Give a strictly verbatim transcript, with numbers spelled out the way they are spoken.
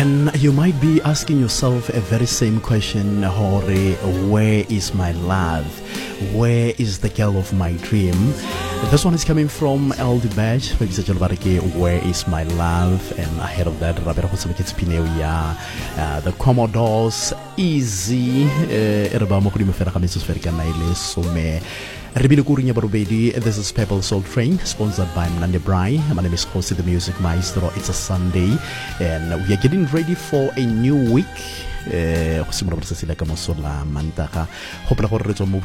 And you might be asking yourself a very same question, Hore, where is my love? Where is the girl of my dream? This one is coming from L D Badge. Where is my love? And ahead of that, uh, the Commodores, Easy. This is Pebble Soul Train, sponsored by Mnande Brai. My name is Jose the Music Maestro. It's a Sunday, and we are getting ready for a new week.